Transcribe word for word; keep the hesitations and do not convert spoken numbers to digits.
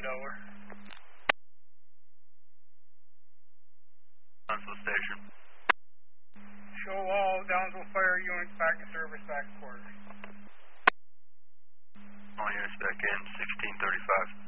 Delaware. Downsville Station. Show all Downsville Fire units back to service, back to quarters. All units back in, sixteen thirty-five.